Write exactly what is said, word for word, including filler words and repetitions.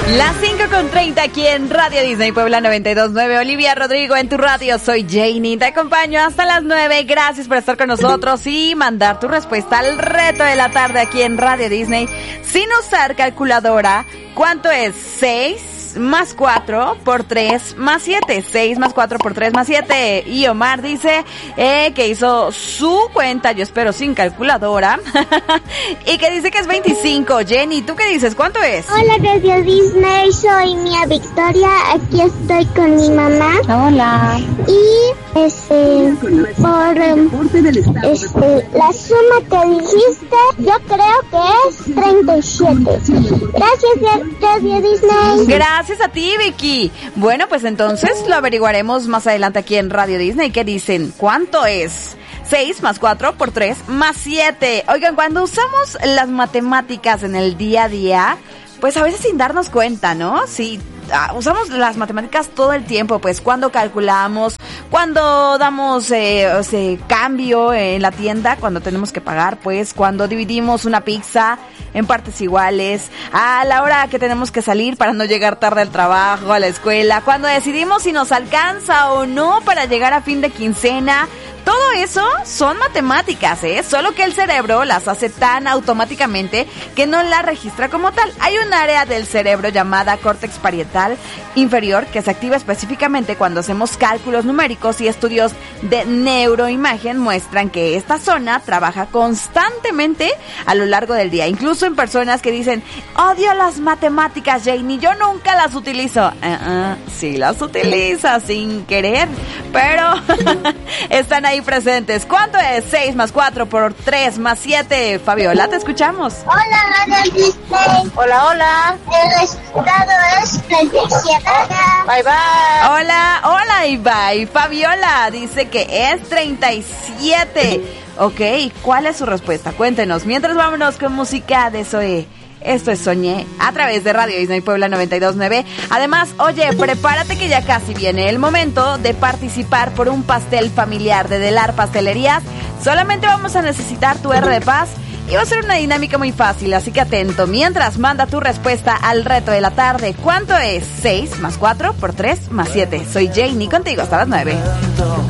Las cinco con treinta aquí en Radio Disney Puebla noventa y dos punto nueve. Olivia Rodrigo en tu radio. Soy Janie. Te acompaño hasta las nueve. Gracias por estar con nosotros y mandar tu respuesta al reto de la tarde aquí en Radio Disney sin usar calculadora. ¿Cuánto es? seis más cuatro por tres más siete. seis más cuatro por tres más siete. Y Omar dice eh, que hizo su cuenta, yo espero sin calculadora, y que dice que es veinticinco. Jenny, ¿tú qué dices? ¿Cuánto es? Hola Radio Disney, soy Mía Victoria, aquí estoy con mi mamá. Hola. Y este, por este, la suma que dijiste, yo creo que es treinta y siete. Gracias Radio Disney. Gracias a ti, Vicky. Bueno, pues entonces lo averiguaremos más adelante aquí en Radio Disney. ¿Qué dicen? ¿Cuánto es? seis más cuatro por tres más siete. Oigan, cuando usamos las matemáticas en el día a día, pues a veces sin darnos cuenta, ¿no? Sí, uh, usamos las matemáticas todo el tiempo, pues cuando calculamos, cuando damos eh, o sea, cambio en la tienda, cuando tenemos que pagar, pues cuando dividimos una pizza en partes iguales, a la hora que tenemos que salir para no llegar tarde al trabajo, a la escuela, cuando decidimos si nos alcanza o no para llegar a fin de quincena. Todo eso son matemáticas, ¿eh? Solo que el cerebro las hace tan automáticamente que no las registra como tal. Hay un área del cerebro llamada córtex parietal inferior que se activa específicamente cuando hacemos cálculos numéricos, y estudios de neuroimagen muestran que esta zona trabaja constantemente a lo largo del día. Incluso en personas que dicen, odio las matemáticas, Janie, yo nunca las utilizo. Uh-uh, sí las utilizas sin querer, pero están ahí presentes. ¿Cuánto es? seis más cuatro por tres más siete. Fabiola, te escuchamos. Hola, Radio Disney. Hola, hola. El resultado es treinta y siete. Bye, bye. Hola, hola y bye. Fabiola dice que es treinta y siete. Ok, ¿cuál es su respuesta? Cuéntenos. Mientras vámonos con música de Zoe. Esto es Soñé a través de Radio Disney Puebla noventa y dos punto nueve. Además, oye, prepárate que ya casi viene el momento de participar por un pastel familiar de Delar Pastelerías. Solamente vamos a necesitar tu R de Paz y va a ser una dinámica muy fácil, así que atento. Mientras, manda tu respuesta al reto de la tarde. ¿Cuánto es? seis más cuatro por tres más siete. Soy Janie contigo hasta las nueve.